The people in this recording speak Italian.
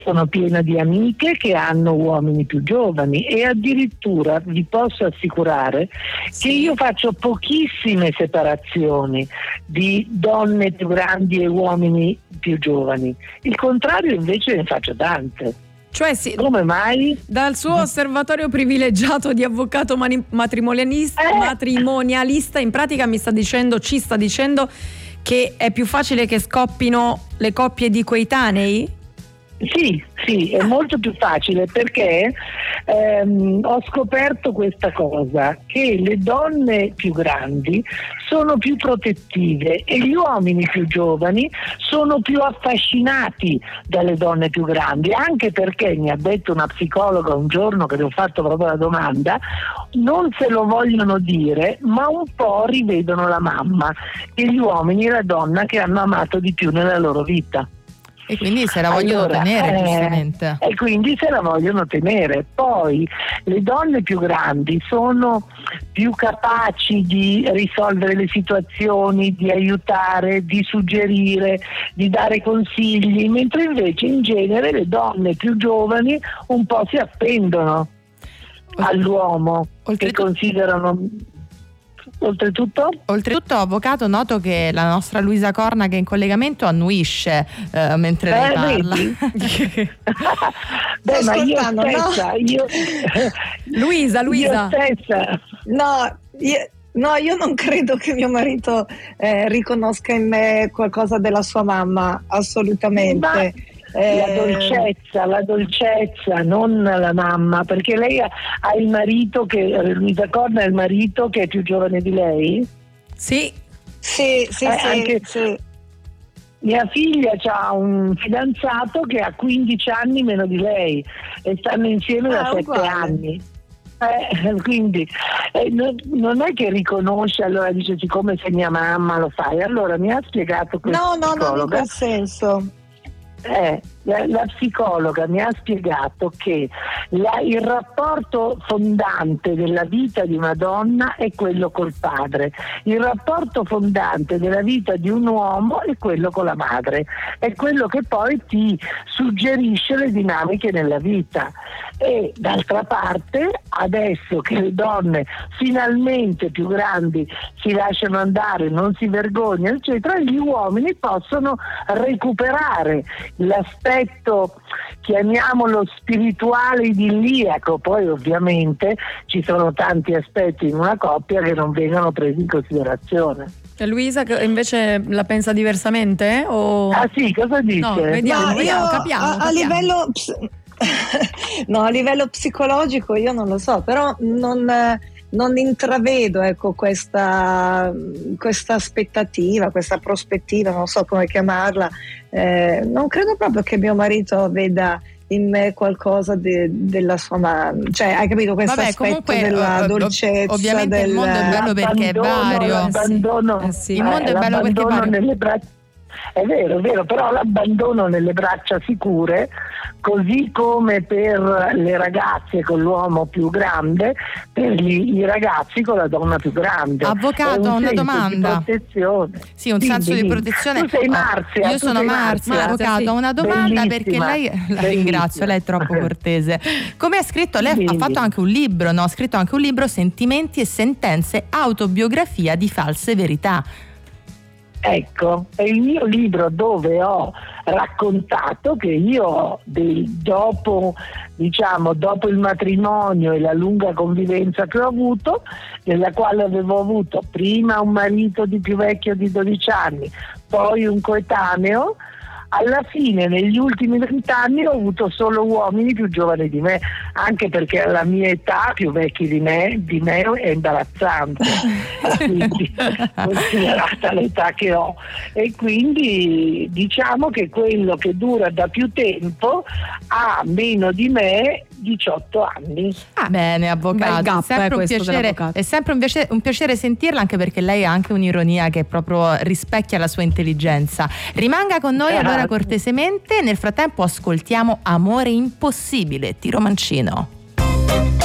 sono piena di amiche che hanno uomini più giovani e addirittura vi posso assicurare che io faccio pochissime separazioni di donne più grandi e uomini più giovani. Il contrario invece ne faccio tante. Cioè sì, come mai? Dal suo osservatorio privilegiato di avvocato matrimonialista in pratica ci sta dicendo che è più facile che scoppino le coppie di coetanei? Sì, è molto più facile perché ho scoperto questa cosa, che le donne più grandi sono più protettive e gli uomini più giovani sono più affascinati dalle donne più grandi, anche perché mi ha detto una psicologa un giorno che le ho fatto proprio la domanda, non se lo vogliono dire ma un po' rivedono la mamma e gli uomini la donna che hanno amato di più nella loro vita. E quindi se la vogliono tenere, giustamente. E quindi se la vogliono tenere. Poi le donne più grandi sono più capaci di risolvere le situazioni, di aiutare, di suggerire, di dare consigli, mentre invece in genere le donne più giovani un po' si appendono all'uomo, che considerano... Oltretutto, avvocato, noto che la nostra Luisa Corna che è in collegamento annuisce mentre lei parla. Beh, ma io stessa, Luisa. Io stessa. No, io non credo che mio marito riconosca in me qualcosa della sua mamma, assolutamente. La dolcezza, non la mamma, perché lei ha il marito Luisa Corna ha il marito che è più giovane di lei? Sì. Sì. Mia figlia ha un fidanzato che ha 15 anni meno di lei e stanno insieme da 7 anni. Quindi non è che riconosce, allora dice siccome sei mia mamma lo fai. Allora mi ha spiegato questa psicologa. No, in quel senso. La psicologa mi ha spiegato che il rapporto fondante della vita di una donna è quello col padre, il rapporto fondante della vita di un uomo è quello con la madre, è quello che poi ti suggerisce le dinamiche nella vita. E d'altra parte adesso che le donne finalmente più grandi si lasciano andare, non si vergognano eccetera, gli uomini possono recuperare l'aspetto, chiamiamolo spirituale idilliaco. Poi ovviamente ci sono tanti aspetti in una coppia che non vengono presi in considerazione. E Luisa invece la pensa diversamente? Ah sì, cosa dice? No, vediamo, capiamo. A livello a livello psicologico io non lo so, però non intravedo questa aspettativa, questa prospettiva, non so come chiamarla. Non credo proprio che mio marito veda in me qualcosa della sua mamma, cioè hai capito questo aspetto comunque, della dolcezza, ovviamente il mondo è bello perché è vario, il mondo è bello perché è vario nelle braccia. È vero, però l'abbandono nelle braccia sicure, così come per le ragazze con l'uomo più grande, per i ragazzi con la donna più grande. Avvocato, una domanda. Sì, un senso di protezione. Tu sei Marzia. Io sono Marzia, avvocato. Sì. Una domanda, perché lei, la ringrazio, lei è troppo cortese. Come ha scritto, lei ha fatto anche un libro, no? Ha scritto anche un libro, Sentimenti e sentenze, autobiografia di false verità. Ecco, è il mio libro dove ho raccontato che io dopo il matrimonio e la lunga convivenza che ho avuto, nella quale avevo avuto prima un marito di più vecchio di 12 anni, poi un coetaneo, alla fine negli ultimi 20 anni ho avuto solo uomini più giovani di me, anche perché alla mia età più vecchi di me è imbarazzante quindi, considerata l'età che ho, e quindi diciamo che quello che dura da più tempo ha meno di me 18 anni. Bene, avvocato, è sempre un piacere sentirla, anche perché lei ha anche un'ironia che proprio rispecchia la sua intelligenza. Rimanga con noi allora cortesemente, nel frattempo ascoltiamo Amore impossibile, Tiro Mancino.